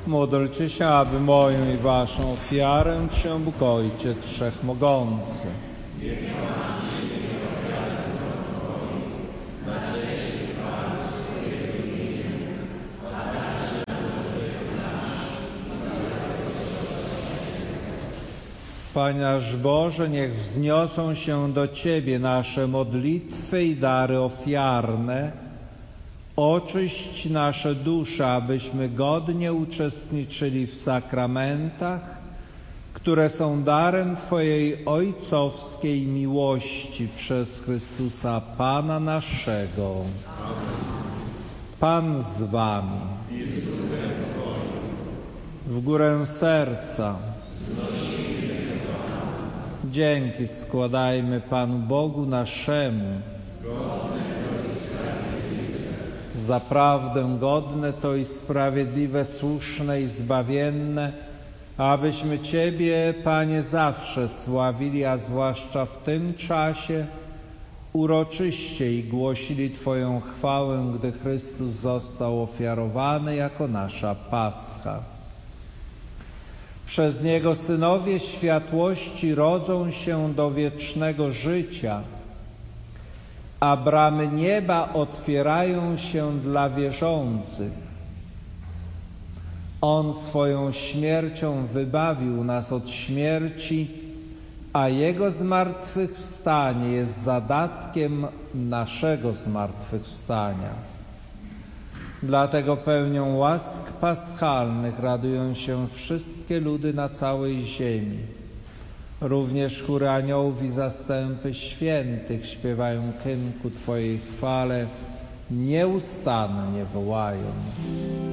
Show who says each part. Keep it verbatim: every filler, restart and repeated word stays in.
Speaker 1: Módlcie się, aby moją i waszą ofiarę przyjął Bóg Ojciec Wszechmogący. Panie nasz Boże, niech wzniosą się do Ciebie nasze modlitwy i dary ofiarne. Oczyść nasze dusze, abyśmy godnie uczestniczyli w sakramentach, które są darem Twojej ojcowskiej miłości przez Chrystusa Pana naszego. Pan z Wami. W górę serca. Dzięki składajmy Panu Bogu naszemu. Zaprawdę godne to i sprawiedliwe, słuszne i zbawienne, abyśmy Ciebie, Panie, zawsze sławili, a zwłaszcza w tym czasie uroczyście i głosili Twoją chwałę, gdy Chrystus został ofiarowany jako nasza Pascha. Przez Niego synowie światłości rodzą się do wiecznego życia, a bramy nieba otwierają się dla wierzących. On swoją śmiercią wybawił nas od śmierci, a Jego zmartwychwstanie jest zadatkiem naszego zmartwychwstania. Dlatego pełnią łask paschalnych radują się wszystkie ludy na całej ziemi. Również chóry aniołów i zastępy świętych śpiewają hymn ku Twojej chwale, nieustannie wołając.